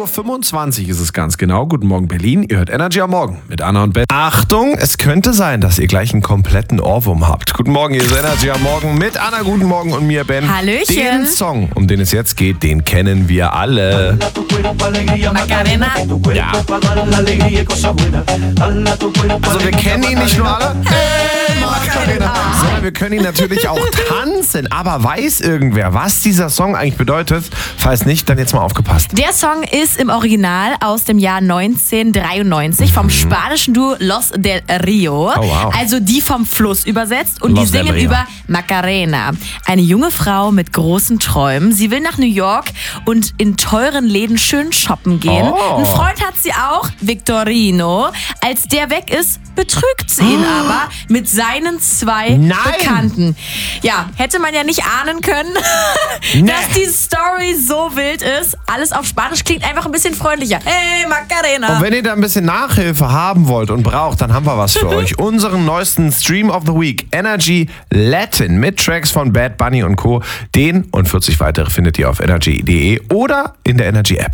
9:25 Uhr ist es ganz genau. Guten Morgen Berlin, ihr hört Energy am Morgen mit Anna und Ben. Achtung, es könnte sein, dass ihr gleich einen kompletten Ohrwurm habt. Guten Morgen, ihr ist Energy am Morgen mit Anna, guten Morgen und mir, Ben. Hallöchen. Den Song, um den es jetzt geht, den kennen wir alle. Macarena. Ja. Also wir kennen ihn nicht nur alle, sondern wir können ihn natürlich auch tanzen. Aber weiß irgendwer, was dieser Song eigentlich bedeutet? Falls nicht, dann jetzt mal aufgepasst. Der Song ist im Original aus dem Jahr 1993 vom spanischen Duo Los del Rio. Oh, wow. Also die vom Fluss übersetzt. Und Los die del singen Rio. über Macarena. Eine junge Frau mit großen Träumen. Sie will nach New York und in teuren Läden schön shoppen gehen. Oh. Einen Freund hat sie auch, Victorino. Als der weg ist, betrügt sie ihn aber mit seinen 2 Nein. Bekannten. Ja, hätte man ja nicht ahnen können, dass die Story so wild ist. Alles auf Spanisch klingt einfach ein bisschen freundlicher. Hey, Macarena. Und wenn ihr da ein bisschen Nachhilfe haben wollt und braucht, dann haben wir was für euch. Unseren neuesten Stream of the Week, Energy Latin, mit Tracks von Bad Bunny und Co. Den und 40 weitere findet ihr auf energy.de oder in der Energy App.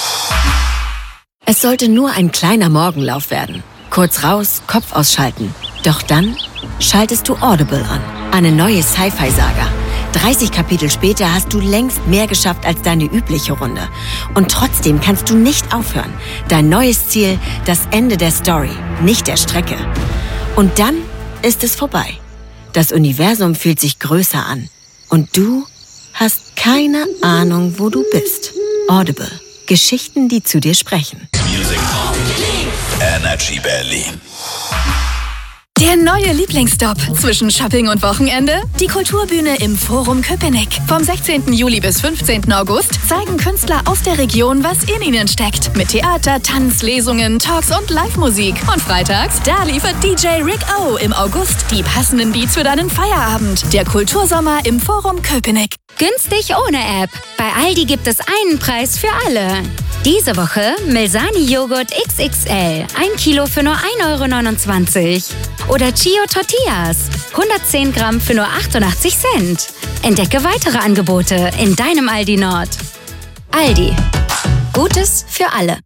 Es sollte nur ein kleiner Morgenlauf werden. Kurz raus, Kopf ausschalten. Doch dann schaltest du Audible an. Eine neue Sci-Fi-Saga. 30 Kapitel später hast du längst mehr geschafft als deine übliche Runde. Und trotzdem kannst du nicht aufhören. Dein neues Ziel, das Ende der Story, nicht der Strecke. Und dann ist es vorbei. Das Universum fühlt sich größer an. Und du hast keine Ahnung, wo du bist. Audible. Geschichten, die zu dir sprechen. Music Energy Berlin. Der neue Lieblingsstop zwischen Shopping und Wochenende? Die Kulturbühne im Forum Köpenick. Vom 16. Juli bis 15. August zeigen Künstler aus der Region, was in ihnen steckt. Mit Theater, Tanz, Lesungen, Talks und Live-Musik. Und freitags, da liefert DJ Rick O im August die passenden Beats für deinen Feierabend. Der Kultursommer im Forum Köpenick. Günstig ohne App. Bei Aldi gibt es einen Preis für alle. Diese Woche Milsani-Joghurt XXL. 1 Kilo für nur 1,29 €. Oder Chio Tortillas. 110 Gramm für nur 88 Cent. Entdecke weitere Angebote in deinem Aldi Nord. Aldi. Gutes für alle.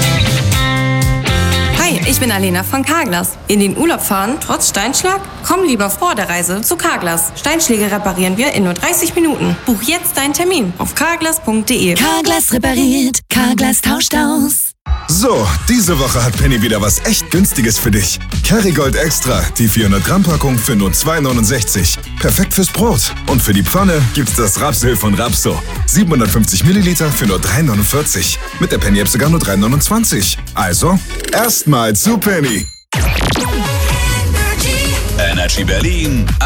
Hi, ich bin Alena von Carglass. In den Urlaub fahren, trotz Steinschlag? Komm lieber vor der Reise zu Carglass. Steinschläge reparieren wir in nur 30 Minuten. Buch jetzt deinen Termin auf carglass.de. Carglass repariert, Carglass tauscht aus. So, diese Woche hat Penny wieder was echt Günstiges für dich. Kerrygold Extra, die 400 Gramm Packung für nur 2,69. Perfekt fürs Brot. Und für die Pfanne gibt's das Rapsöl von Rapso. 750 Milliliter für nur 3,49. Mit der Penny App sogar nur 3,29. Also, erstmal zu Penny. Energy Berlin.